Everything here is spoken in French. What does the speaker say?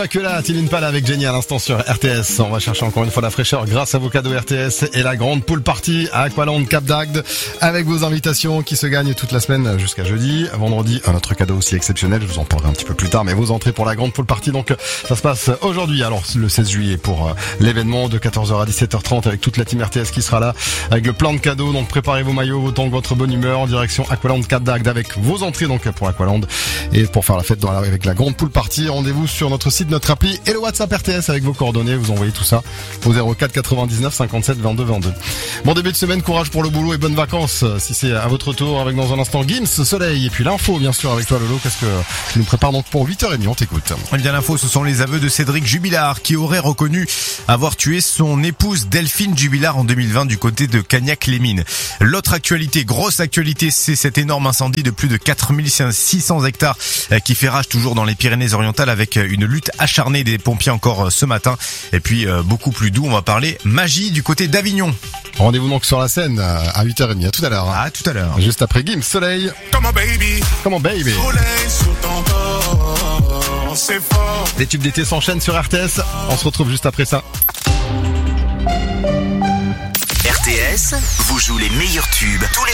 Que là, Tillin Pala avec Jenny à l'instant sur RTS. On va chercher encore une fois la fraîcheur grâce à vos cadeaux RTS et la grande pool party à Aqualand Cap d'Agde avec vos invitations qui se gagnent toute la semaine jusqu'à jeudi. Vendredi, un autre cadeau aussi exceptionnel. Je vous en parlerai un petit peu plus tard, mais vos entrées pour la grande pool party. Donc, ça se passe aujourd'hui. Alors, le 16 juillet pour l'événement de 14h à 17h30 avec toute la team RTS qui sera là avec le plein de cadeaux. Donc, préparez vos maillots, vos tanks, votre bonne humeur en direction Aqualand Cap d'Agde avec vos entrées donc pour Aqualand et pour faire la fête avec la grande pool party. Rendez-vous sur notre site, notre appli et le WhatsApp RTS avec vos coordonnées. Vous envoyez tout ça au 04 99 57 22 22. Bon début de semaine, courage pour le boulot et bonnes vacances si c'est à votre tour avec dans un instant Gims, Soleil et puis l'info bien sûr avec toi Lolo. Qu'est-ce que tu nous prépares donc pour 8h30? On t'écoute. Eh bien l'info, ce sont les aveux de Cédric Jubilard qui aurait reconnu avoir tué son épouse Delphine Jubilard en 2020 du côté de Cagnac-les-Mines. L'autre actualité, grosse actualité, c'est cet énorme incendie de plus de 4600 hectares qui fait rage toujours dans les Pyrénées-Orientales avec une lutte acharnée des pompiers encore ce matin. Et puis beaucoup plus doux, on va parler magie du côté d'Avignon. Rendez-vous donc sur la scène à 8h30. À tout à l'heure. À tout à l'heure. Juste après Gims, Soleil. Come on baby. Come on baby. Soleil sur ton corps, c'est fort. Les tubes d'été s'enchaînent sur RTS. On se retrouve juste après ça. RTS vous joue les meilleurs tubes tous les